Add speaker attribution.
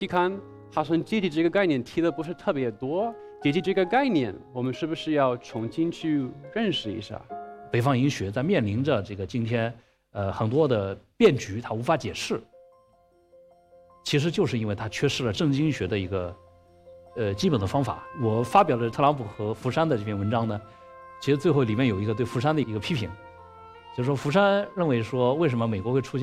Speaker 1: 期刊好像阶级这个概念提的不是特别多。阶级这个概念，我们是不是要重新去认识一下？
Speaker 2: 北方医学在面临着这个今天很多的变局，它无法解释，其实就是因为它缺失了正经学的一个基本的方法。我发表了特朗普和福山的这篇文章呢，其实最后里面有一个对福山的一个批评，就是说福山认为说为什么美国会出现